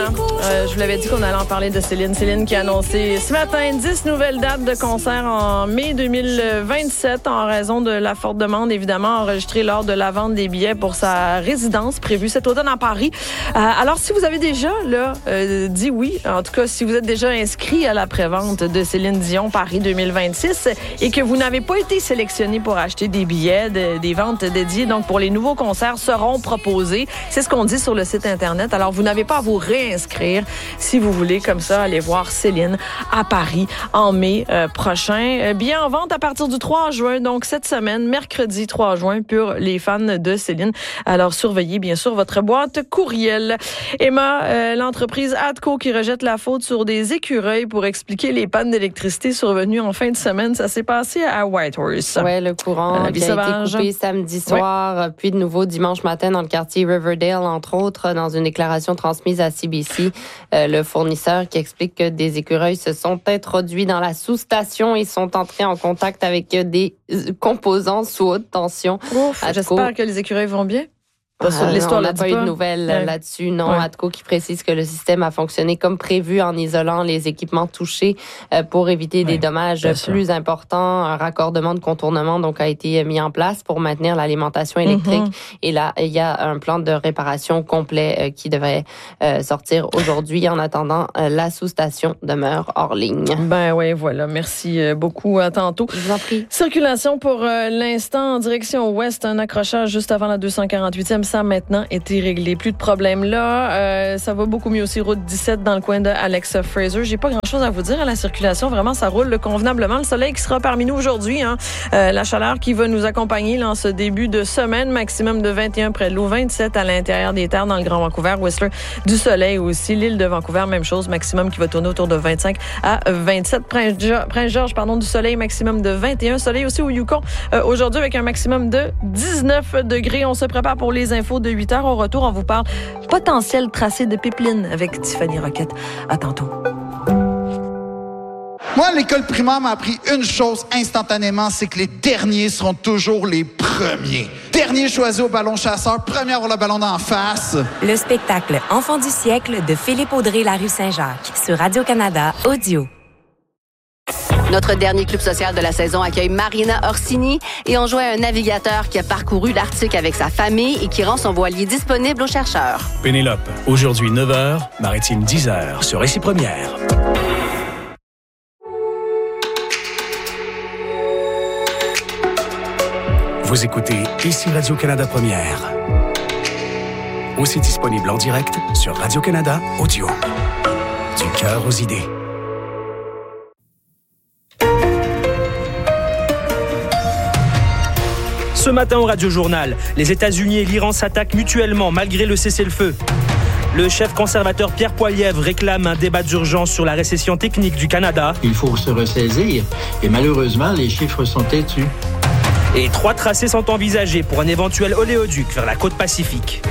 Hein? Je vous l'avais dit qu'on allait en parler de Céline. Céline qui a annoncé ce matin 10 nouvelles dates de concerts en mai 2027 en raison de la forte demande, évidemment, enregistrée lors de la vente des billets pour sa résidence prévue cet automne à Paris. Alors, si vous avez déjà dit oui, en tout cas, si vous êtes déjà inscrit à la prévente de Céline Dion Paris 2026 et que vous n'avez pas été sélectionné pour acheter des billets, des ventes dédiées, donc pour les nouveaux concerts seront proposés. C'est ce qu'on dit sur le site Internet. Alors, vous n'avez pas à vous réinscrire si vous voulez, comme ça, aller voir Céline à Paris en mai prochain. Billets en vente à partir du 3 juin, donc cette semaine, mercredi 3 juin, pour les fans de Céline. Alors, surveillez bien sûr votre boîte courriel. Emma, l'entreprise ATCO qui rejette la faute sur des écureuils pour expliquer les pannes d'électricité survenues en fin de semaine. Ça s'est passé à Whitehorse. Oui, le courant qui a été coupé samedi soir, puis de nouveau dimanche matin dans le quartier Riverdale, entre autres, dans une déclaration transmise à CBC. Le fournisseur qui explique que des écureuils se sont introduits dans la sous-station et sont entrés en contact avec des composants sous haute tension. Ouf, j'espère que les écureuils vont bien. On n'a pas eu de nouvelles là-dessus. Non, ATCO qui précise que le système a fonctionné comme prévu en isolant les équipements touchés pour éviter des dommages plus importants. Un raccordement de contournement donc a été mis en place pour maintenir l'alimentation électrique. Et là, il y a un plan de réparation complet qui devrait sortir aujourd'hui. En attendant, la sous-station demeure hors ligne. Ben oui, voilà. Merci beaucoup. À tantôt. Je vous en prie. Circulation pour l'instant en direction ouest. Un accrochage juste avant la 248e. Ça a maintenant été réglé. Plus de problèmes là. Ça va beaucoup mieux aussi. Route 17 dans le coin de Alexa Fraser. J'ai pas grand-chose à vous dire à la circulation. Vraiment, ça roule convenablement. Le soleil qui sera parmi nous aujourd'hui. Hein. La chaleur qui va nous accompagner là, en ce début de semaine. Maximum de 21 près de l'eau. 27 à l'intérieur des terres dans le Grand Vancouver. Whistler, du soleil aussi. L'île de Vancouver, même chose. Maximum qui va tourner autour de 25 à 27. Prince-Georges, du soleil. Maximum de 21. Soleil aussi au Yukon. Aujourd'hui avec un maximum de 19 degrés. On se prépare pour les infos de 8 heures. Au retour, on vous parle potentiel tracé de pipeline avec Tiffany Roquette. À tantôt. Moi, l'école primaire m'a appris une chose instantanément, c'est que les derniers seront toujours les premiers. Dernier choisi au ballon chasseur, premier à avoir le ballon d'en face. Le spectacle Enfant du siècle de Philippe Audrey, la rue Saint-Jacques, sur Radio-Canada Audio. Notre dernier club social de la saison accueille Marina Orsini et on jouait un navigateur qui a parcouru l'Arctique avec sa famille et qui rend son voilier disponible aux chercheurs. Pénélope, aujourd'hui 9h, Maritime 10h, sur Récit Première. Vous écoutez ici Radio-Canada Première. Aussi disponible en direct sur Radio-Canada Audio. Du cœur aux idées. Ce matin au Radio-Journal, les États-Unis et l'Iran s'attaquent mutuellement malgré le cessez-le-feu. Le chef conservateur Pierre Poilievre réclame un débat d'urgence sur la récession technique du Canada. Il faut se ressaisir et malheureusement, les chiffres sont têtus. Et 3 tracés sont envisagés pour un éventuel oléoduc vers la côte Pacifique.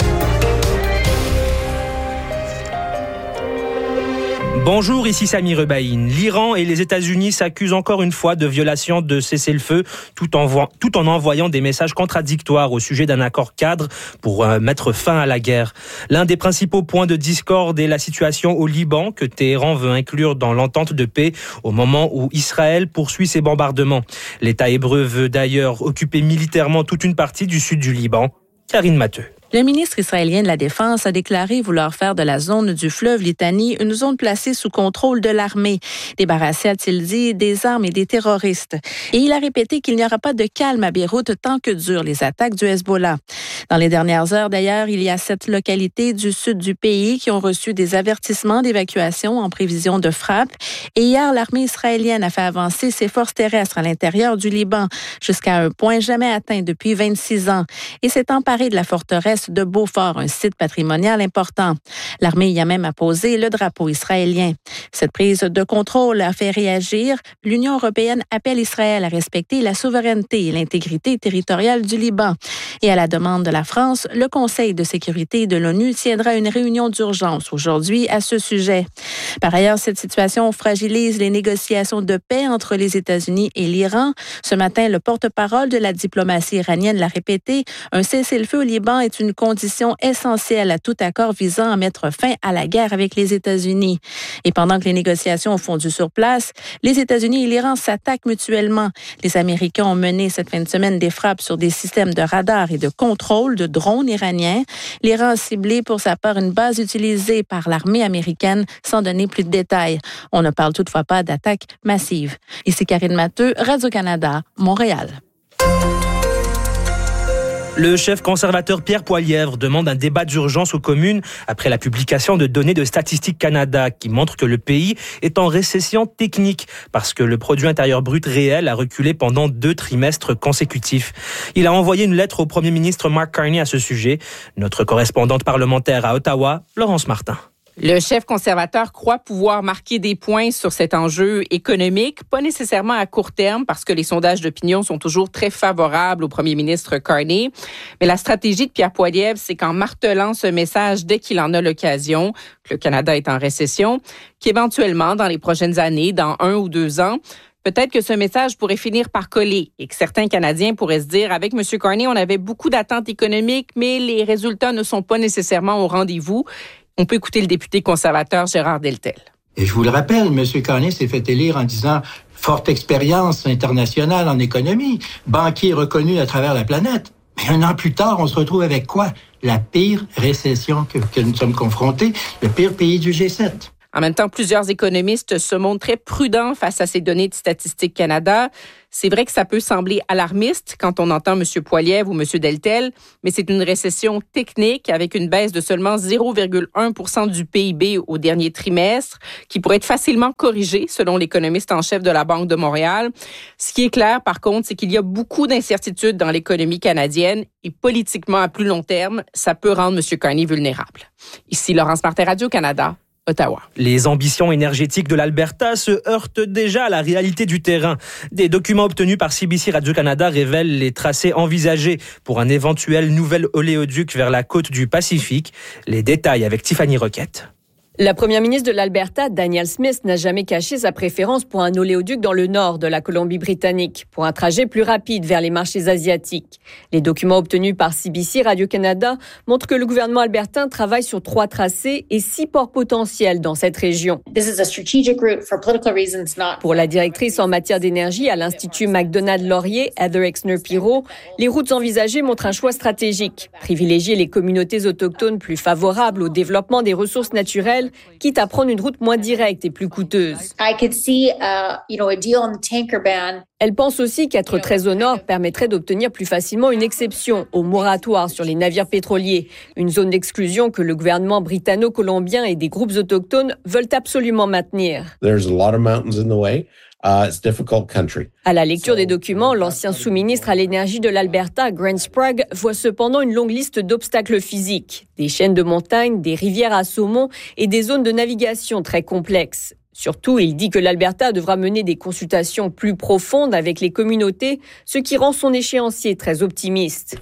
Bonjour, ici Sami Rebaïn. L'Iran et les États-Unis s'accusent encore une fois de violation de cessez-le-feu tout en envoyant des messages contradictoires au sujet d'un accord cadre pour mettre fin à la guerre. L'un des principaux points de discorde est la situation au Liban que Téhéran veut inclure dans l'entente de paix au moment où Israël poursuit ses bombardements. L'État hébreu veut d'ailleurs occuper militairement toute une partie du sud du Liban. Karine Matteux. Le ministre israélien de la Défense a déclaré vouloir faire de la zone du fleuve Litanie une zone placée sous contrôle de l'armée, débarrassée, a-t-il dit, des armes et des terroristes. Et il a répété qu'il n'y aura pas de calme à Beyrouth tant que durent les attaques du Hezbollah. Dans les dernières heures, d'ailleurs, il y a 7 localités du sud du pays qui ont reçu des avertissements d'évacuation en prévision de frappe. Et hier, l'armée israélienne a fait avancer ses forces terrestres à l'intérieur du Liban jusqu'à un point jamais atteint depuis 26 ans et s'est emparée de la forteresse de Beaufort, un site patrimonial important. L'armée y a même apposé le drapeau israélien. Cette prise de contrôle a fait réagir. L'Union européenne appelle Israël à respecter la souveraineté et l'intégrité territoriale du Liban. Et à la demande de la France, le Conseil de sécurité de l'ONU tiendra une réunion d'urgence aujourd'hui à ce sujet. Par ailleurs, cette situation fragilise les négociations de paix entre les États-Unis et l'Iran. Ce matin, le porte-parole de la diplomatie iranienne l'a répété, un cessez-le-feu au Liban est une une condition essentielle à tout accord visant à mettre fin à la guerre avec les États-Unis. Et pendant que les négociations ont fondu sur place, les États-Unis et l'Iran s'attaquent mutuellement. Les Américains ont mené cette fin de semaine des frappes sur des systèmes de radar et de contrôle de drones iraniens. L'Iran a ciblé pour sa part une base utilisée par l'armée américaine sans donner plus de détails. On ne parle toutefois pas d'attaque massive. Ici Karine Matteux, Radio-Canada, Montréal. Le chef conservateur Pierre Poilievre demande un débat d'urgence aux communes après la publication de données de Statistique Canada qui montrent que le pays est en récession technique parce que le produit intérieur brut réel a reculé pendant 2 trimestres consécutifs. Il a envoyé une lettre au premier ministre Mark Carney à ce sujet. Notre correspondante parlementaire à Ottawa, Laurence Martin. Le chef conservateur croit pouvoir marquer des points sur cet enjeu économique, pas nécessairement à court terme parce que les sondages d'opinion sont toujours très favorables au premier ministre Carney. Mais la stratégie de Pierre Poilievre, c'est qu'en martelant ce message dès qu'il en a l'occasion, que le Canada est en récession, qu'éventuellement, dans les prochaines années, dans 1 ou 2 ans, peut-être que ce message pourrait finir par coller et que certains Canadiens pourraient se dire, avec M. Carney, on avait beaucoup d'attentes économiques, mais les résultats ne sont pas nécessairement au rendez-vous. On peut écouter le député conservateur Gérard Deltel. Et je vous le rappelle, M. Carney s'est fait élire en disant « forte expérience internationale en économie, banquier reconnu à travers la planète ». Mais 1 an plus tard, on se retrouve avec quoi? La pire récession que nous sommes confrontés, le pire pays du G7. En même temps, plusieurs économistes se montrent très prudents face à ces données de Statistique Canada. C'est vrai que ça peut sembler alarmiste quand on entend M. Poilievre ou M. Deltel, mais c'est une récession technique avec une baisse de seulement 0,1 % du PIB au dernier trimestre qui pourrait être facilement corrigée selon l'économiste en chef de la Banque de Montréal. Ce qui est clair, par contre, c'est qu'il y a beaucoup d'incertitudes dans l'économie canadienne et politiquement, à plus long terme, ça peut rendre M. Carney vulnérable. Ici Laurence Martin, Radio-Canada. Ottawa. Les ambitions énergétiques de l'Alberta se heurtent déjà à la réalité du terrain. Des documents obtenus par CBC Radio-Canada révèlent les tracés envisagés pour un éventuel nouvel oléoduc vers la côte du Pacifique. Les détails avec Tiffany Roquette. La première ministre de l'Alberta, Danielle Smith, n'a jamais caché sa préférence pour un oléoduc dans le nord de la Colombie-Britannique, pour un trajet plus rapide vers les marchés asiatiques. Les documents obtenus par CBC Radio-Canada montrent que le gouvernement albertain travaille sur 3 tracés et 6 ports potentiels dans cette région. Pour la directrice en matière d'énergie à l'Institut Macdonald-Laurier, Heather Exner-Pirot, les routes envisagées montrent un choix stratégique. Privilégier les communautés autochtones plus favorables au développement des ressources naturelles, quitte à prendre une route moins directe et plus coûteuse. Elle pense aussi qu'être très au nord permettrait d'obtenir plus facilement une exception au moratoire sur les navires pétroliers, une zone d'exclusion que le gouvernement britanno-colombien et des groupes autochtones veulent absolument maintenir. À la lecture des documents, l'ancien sous-ministre à l'énergie de l'Alberta, Grant Sprague, voit cependant une longue liste d'obstacles physiques, des chaînes de montagnes, des rivières à saumon et des zones de navigation très complexes. Surtout, il dit que l'Alberta devra mener des consultations plus profondes avec les communautés, ce qui rend son échéancier très optimiste.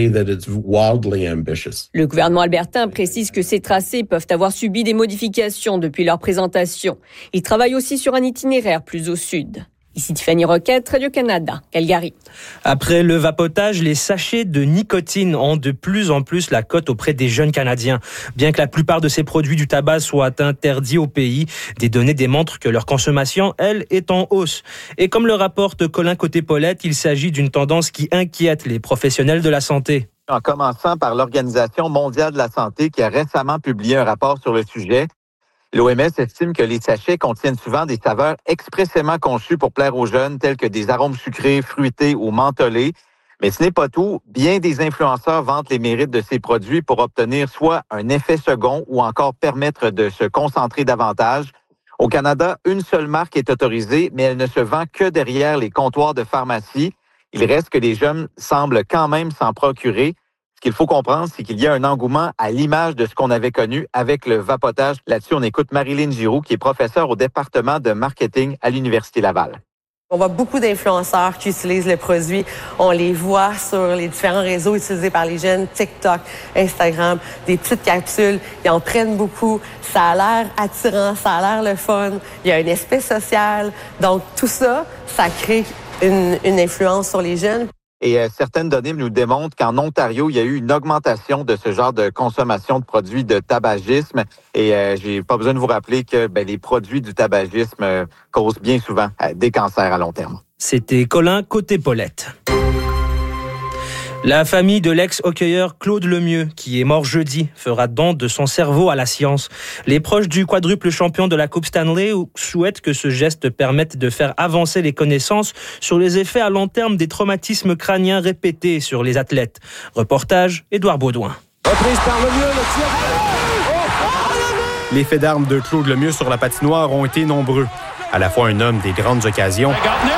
Le gouvernement albertain précise que ces tracés peuvent avoir subi des modifications depuis leur présentation. Il travaille aussi sur un itinéraire plus au sud. Ici Tiffany Roquette, Radio-Canada, Calgary. Après le vapotage, les sachets de nicotine ont de plus en plus la cote auprès des jeunes Canadiens. Bien que la plupart de ces produits du tabac soient interdits au pays, des données démontrent que leur consommation, elle, est en hausse. Et comme le rapporte Colin Côté-Paulette, il s'agit d'une tendance qui inquiète les professionnels de la santé. En commençant par l'Organisation mondiale de la santé qui a récemment publié un rapport sur le sujet, l'OMS estime que les sachets contiennent souvent des saveurs expressément conçues pour plaire aux jeunes, tels que des arômes sucrés, fruités ou mentholés. Mais ce n'est pas tout. Bien des influenceurs vantent les mérites de ces produits pour obtenir soit un effet second ou encore permettre de se concentrer davantage. Au Canada, une seule marque est autorisée, mais elle ne se vend que derrière les comptoirs de pharmacie. Il reste que les jeunes semblent quand même s'en procurer. Ce qu'il faut comprendre, c'est qu'il y a un engouement à l'image de ce qu'on avait connu avec le vapotage. Là-dessus, on écoute Marilyn Giroux, qui est professeure au département de marketing à l'Université Laval. On voit beaucoup d'influenceurs qui utilisent le produit. On les voit sur les différents réseaux utilisés par les jeunes, TikTok, Instagram, des petites capsules. Ils en prennent beaucoup. Ça a l'air attirant, ça a l'air le fun. Il y a un aspect social. Donc, tout ça, ça crée une influence sur les jeunes. Et certaines données nous démontrent qu'en Ontario, il y a eu une augmentation de ce genre de consommation de produits de tabagisme. Et j'ai pas besoin de vous rappeler que les produits du tabagisme causent bien souvent des cancers à long terme. C'était Colin Côté-Paulette. La famille de l'ex-hockeyeur Claude Lemieux, qui est mort jeudi, fera don de son cerveau à la science. Les proches du quadruple champion de la Coupe Stanley souhaitent que ce geste permette de faire avancer les connaissances sur les effets à long terme des traumatismes crâniens répétés sur les athlètes. Reportage, Édouard Baudouin. Reprise par Lemieux, le tir. Les faits d'armes de Claude Lemieux sur la patinoire ont été nombreux. À la fois un homme des grandes occasions,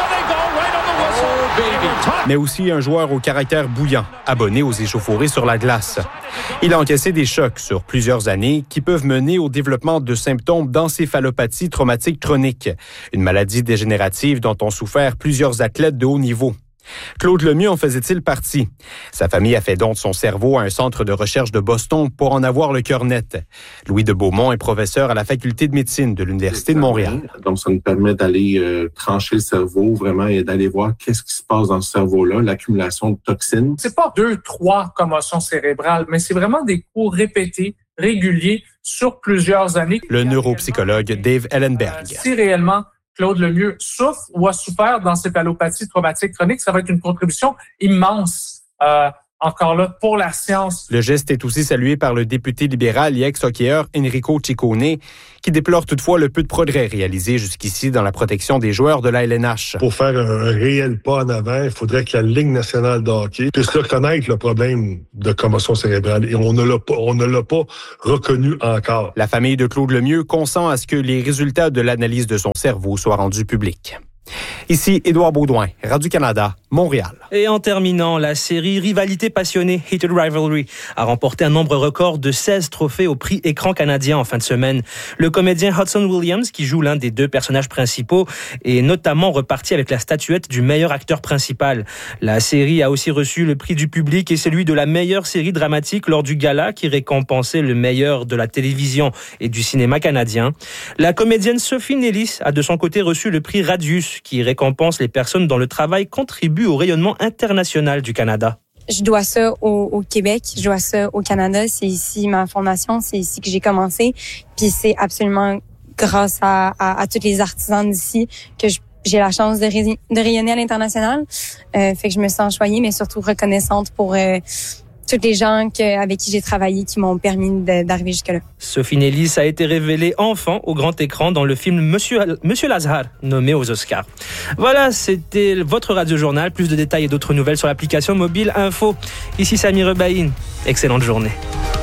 mais aussi un joueur au caractère bouillant, abonné aux échauffourées sur la glace. Il a encaissé des chocs sur plusieurs années qui peuvent mener au développement de symptômes d'encéphalopathie traumatique chronique, une maladie dégénérative dont ont souffert plusieurs athlètes de haut niveau. Claude Lemieux en faisait-il partie? Sa famille a fait don de son cerveau à un centre de recherche de Boston pour en avoir le cœur net. Louis de Beaumont est professeur à la faculté de médecine de l'Université de Montréal. Donc, ça nous permet d'aller trancher le cerveau vraiment et d'aller voir qu'est-ce qui se passe dans ce cerveau-là, l'accumulation de toxines. C'est pas 2-3 commotions cérébrales, mais c'est vraiment des coups répétés, réguliers, sur plusieurs années. Le neuropsychologue Dave Ellenberg. Si réellement Claude Lemieux souffre ou a souffert d'encéphalopathie traumatique chronique, ça va être une contribution immense, encore là, pour la science. Le geste est aussi salué par le député libéral et ex-hockeyeur Enrico Ciccone, qui déplore toutefois le peu de progrès réalisés jusqu'ici dans la protection des joueurs de la LNH. Pour faire un réel pas en avant, il faudrait que la Ligue nationale de hockey puisse reconnaître le problème de commotion cérébrale. Et on ne l'a pas reconnu encore. La famille de Claude Lemieux consent à ce que les résultats de l'analyse de son cerveau soient rendus publics. Ici, Édouard Baudouin, Radio-Canada, Montréal. Et en terminant, la série Rivalité passionnée, Heated Rivalry, a remporté un nombre record de 16 trophées au prix Écran canadien en fin de semaine. Le comédien Hudson Williams, qui joue l'un des deux personnages principaux, est notamment reparti avec la statuette du meilleur acteur principal. La série a aussi reçu le prix du public et celui de la meilleure série dramatique lors du gala qui récompensait le meilleur de la télévision et du cinéma canadien. La comédienne Sophie Nellis a de son côté reçu le prix Radius, qui récompense les personnes dont le travail contribue au rayonnement international du Canada. Je dois ça au Québec, je dois ça au Canada. C'est ici ma formation, c'est ici que j'ai commencé. Puis c'est absolument grâce à tous les artisans d'ici que j'ai la chance de rayonner à l'international. Fait que je me sens choyée, mais surtout reconnaissante pour tous les gens avec qui j'ai travaillé qui m'ont permis d'arriver jusque-là. Sophie Nellis a été révélée enfant au grand écran dans le film Monsieur Lazare, nommé aux Oscars. Voilà, c'était votre Radio-Journal. Plus de détails et d'autres nouvelles sur l'application mobile Info. Ici Sami Rebaïn. Excellente journée.